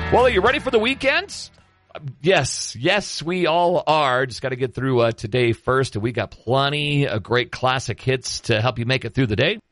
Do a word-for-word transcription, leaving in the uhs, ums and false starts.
Well, are you ready for the weekends? Yes, yes, we all are. Just got to get through uh, today first. We got plenty of great classic hits to help you make it through the day.